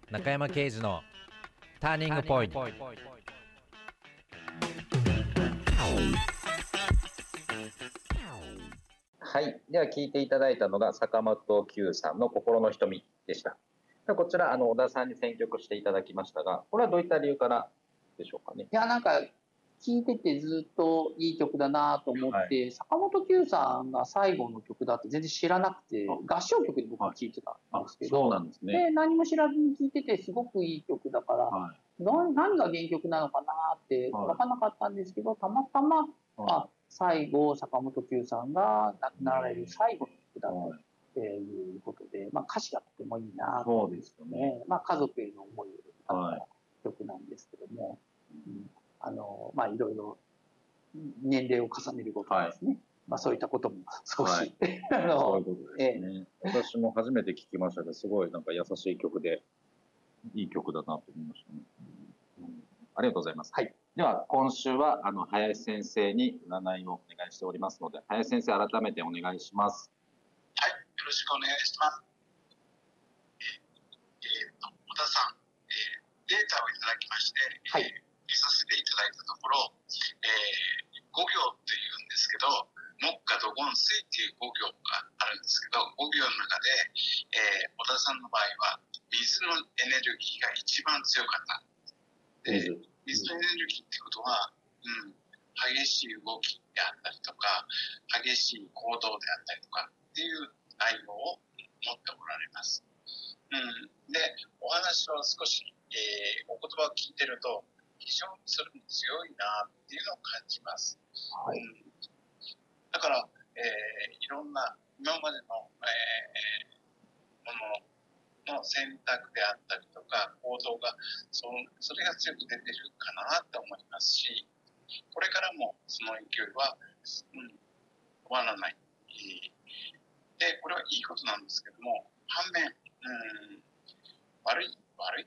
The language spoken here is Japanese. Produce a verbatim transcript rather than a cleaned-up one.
中山圭司のターニングポイント。 はい、では聞いていただいたのが坂本九さんの心の瞳でした。こちらあの小田さんに選曲していただきましたが、これはどういった理由からでしょうかね。 いや、なんか聴いててずっといい曲だなと思って、はい、坂本九さんが最後の曲だって全然知らなくて、合唱曲で僕は聴いてたんですけど、 そうなんですね。 で何も知らずに聴いててすごくいい曲だから、はい、何が原曲なのかなって分からなかったんですけど、たまたま、はい、あ最後坂本九さんが亡くなられる最後の曲だったっていうことで、まあ、歌詞がとてもいいなと思うんですよね。まあ、家族への思いを歌った曲なんですけども、はいうん、あのまあいろいろ年齢を重ねるごとですね、はいまあ、そういったことも少し、はい、あのそういうことですね、えー、私も初めて聞きましたけどすごいなんか優しい曲でいい曲だなと思いましたね、うんうん、ありがとうございます、はい、では今週はあの林先生に占いをお願いしておりますので、林先生改めてお願いします。 はい、よろしくお願いします。えー、っと小田さん、えー、データをいただきまして、はい、見させていただいたところ、えー、ご行っていうんですけど、木火土金水っていうご行があるんですけど、ご行の中で、えー、小田さんの場合は水のエネルギーが一番強かった。で、水のエネルギーってことは、うん、激しい動きであったりとか、激しい行動であったりとかっていう内容を持っておられます。うん、で、お話を少し、えー、お言葉を聞いてると、非常にそれも強いなっていうのを感じます。はい、うん、だから、えー、いろんな今までの、えー、ものの選択であったりとか行動が そ, それが強く出てるかなと思いますし、これからもその勢いは、うん、終わらない。で、これはいいことなんですけども、反面、うん、悪い悪いっ